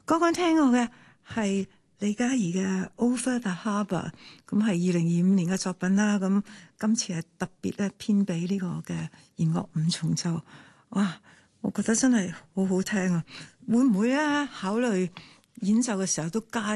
剛剛聽過嘅係李嘉怡嘅《Over the Harbour》，咁係2025年嘅作品啦。咁今次係特別咧編俾呢個嘅弦樂五重奏。哇！我覺得真係好好聽啊！會唔會咧考慮演奏嘅時候都加